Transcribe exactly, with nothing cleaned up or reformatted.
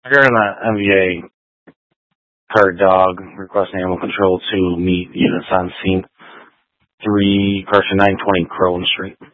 Regarding that M V A card dog requesting animal control to meet units on scene. Three, correction, nine twenty Crone Street.